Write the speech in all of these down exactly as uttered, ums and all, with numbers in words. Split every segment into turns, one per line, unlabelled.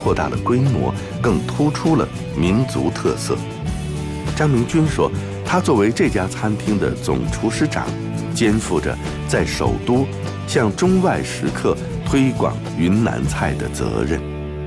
扩大了规模，更突出了民族特色。张明军说，他作为这家餐厅的总厨师长，肩负着在首都向中外食客推广云南菜的责任。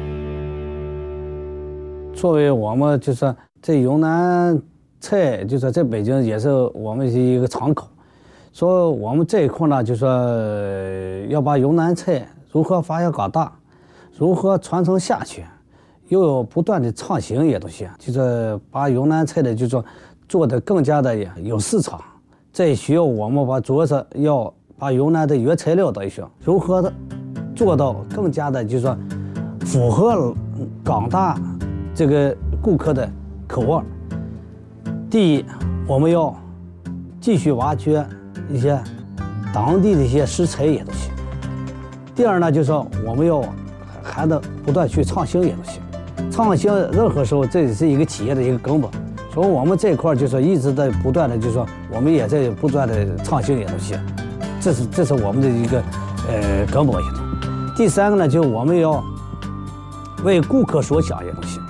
作为我们就是这云南菜，就是在北京也是我们一个敞口。说我们这一块呢，就说要把云南菜如何发扬光大，如何传承下去，又有不断的创新也都行，就是把云南菜的就说做得更加的有市场。这需要我们把主要是要把云南的原材料的一些如何的做到更加的就说符合广大这个顾客的口味。第一，我们要继续挖掘一些当地的一些食材也都行。第二呢，就是说我们要还得不断去创新也都行。创新任何时候这是一个企业的一个根本。所以我们这一块就是说一直在不断的，就是说我们也在不断的创新也都行。这是这是我们的一个呃根本性。第三个呢，就是我们要为顾客所想也都行。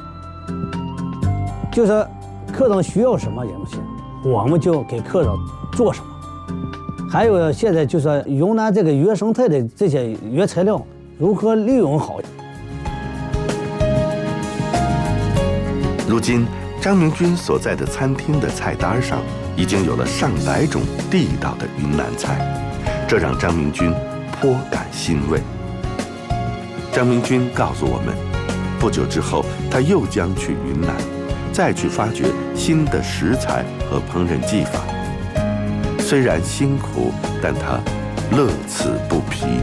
就是客人需要什么也都行，我们就给客人做什么。还有现在就是云南这个原生态的这些原材料如何利用好。
如今，张明军所在的餐厅的菜单上已经有了上百种地道的云南菜，这让张明军颇感欣慰。张明军告诉我们，不久之后他又将去云南，再去发掘新的食材和烹饪技法。虽然辛苦，但他乐此不疲。